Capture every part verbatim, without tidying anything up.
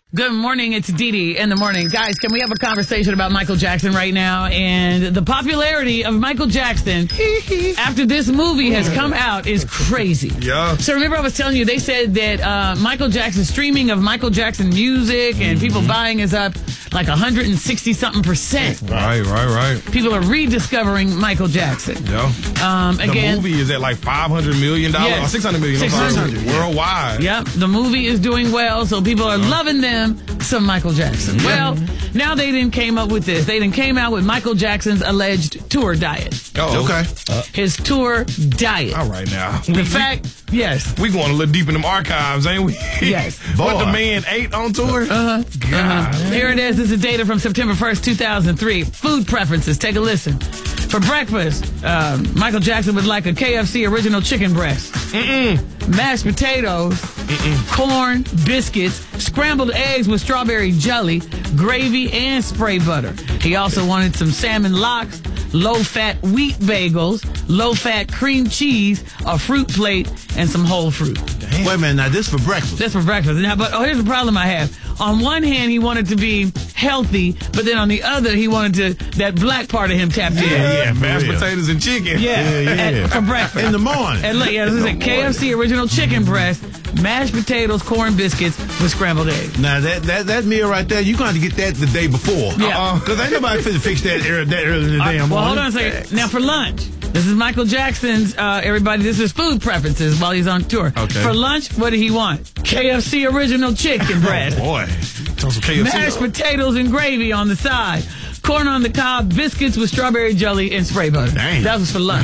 Good morning, it's Dee Dee in the morning. Guys, can we have a conversation about Michael Jackson right now and the popularity of Michael Jackson after this movie has come out is crazy. Yeah. So remember I was telling you, they said that uh, Michael Jackson, streaming of Michael Jackson music and people buying is up like one hundred sixty something percent. Right, right, right. People are rediscovering Michael Jackson. Yeah. Um, again, the movie is at like five hundred million dollars, Yes. or six hundred million six hundred worldwide. Yep, the movie is doing well, so people are loving them some Michael Jackson. Well, now they then came up with this. They then came out with Michael Jackson's alleged tour diet. Oh, okay. Uh, His tour diet. All right now. The we, fact, yes. We, we going a little deep in them archives, ain't we? Yes. What the man ate on tour? Uh-huh. uh-huh. Here it is. This is data from September first, two thousand three. Food preferences. Take a listen. For breakfast, uh, Michael Jackson would like a K F C original chicken breast. Mm-mm. Mashed potatoes, Mm-mm. corn, biscuits, scrambled eggs with strawberry jelly, gravy, and spray butter. He also wanted some salmon lox, low-fat wheat bagels, low-fat cream cheese, a fruit plate, and some whole fruit. Damn. Wait a minute, now this for breakfast. That's for breakfast. Now, but oh, here's the problem I have. On one hand, he wanted to be healthy, but then on the other, he wanted to, that black part of him tapped in. Yeah, yeah, for mashed real. potatoes and chicken. Yeah, Yeah, yeah. At, for breakfast. In the morning. And look, yeah, this is a K F C original chicken breast, mashed potatoes, corn biscuits with scrambled eggs. Now that that that meal right there, you gonna have to get that the day before. Yeah. Because ain't nobody finna fix that early, that early in the All right, damn well, morning. hold on a second. Now, for lunch, this is Michael Jackson's, uh, everybody, this is food preferences while he's on tour. Okay. For lunch, what did he want? K F C original chicken breast. Boy. Tell some K F C. Mashed potatoes and gravy on the side. Corn on the cob, biscuits with strawberry jelly and spray butter. Dang. That was for lunch.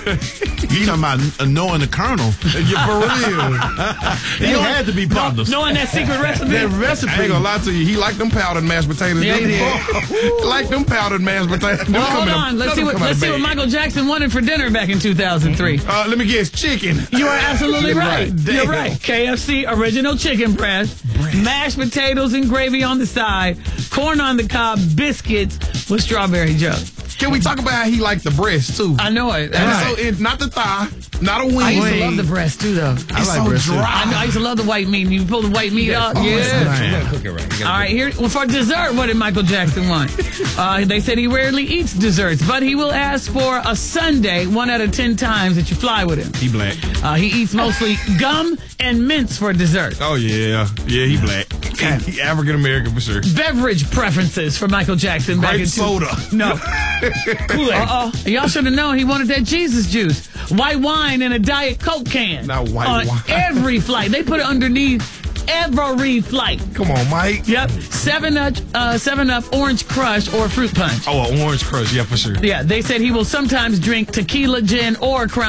You talking about knowing the Colonel? Yeah, for real. He had to be partners. Knowing that secret recipe. That recipe. I ain't gonna lie to you. He liked them powdered mashed potatoes. Yeah, he did. Like them powdered mashed potatoes. Well, hold on. Let's see what let's see what Michael Jackson wanted for dinner back in two thousand three. Uh, let me guess, chicken. You are absolutely You're right. right. You're Damn. right. K F C original chicken breast, mashed potatoes and gravy on the side, corn on the cob, biscuits with strawberry jelly. Can we talk about how he liked the breast too? I know it. And Right. so it, not the thigh, not a wing. I used to love the breast too, though. It's I like so breast, too. dry. I know. I used to love the white meat. You pull the white meat out. Oh, Yeah. it's Man. You gotta cook it right. You gotta All right, here well, for dessert, what did Michael Jackson want? Uh, they said he rarely eats desserts, but he will ask for a sundae one out of ten times that you fly with him. He black. Uh, he eats mostly gum and mints for dessert. Oh yeah, yeah, he black. He African American for sure. Beverage preferences for Michael Jackson back Grape in soda. No. Kool-Aid. Uh-oh. Y'all should have known he wanted that Jesus juice. White wine in a Diet Coke can. Not white on wine. every flight. They put it underneath every flight. Come on, Mike. Yep. Seven Up, uh, Seven Up, Orange Crush, or Fruit Punch. Oh, an orange crush, yeah, for sure. Yeah, they said he will sometimes drink tequila, gin, or Crown